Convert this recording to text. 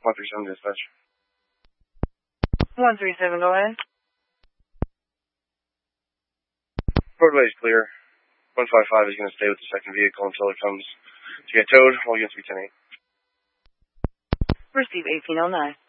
137 dispatch. 137, go ahead. Roadway is clear. 155 is going to stay with the second vehicle until it comes to get towed. All units be 10-8. Receive 1809.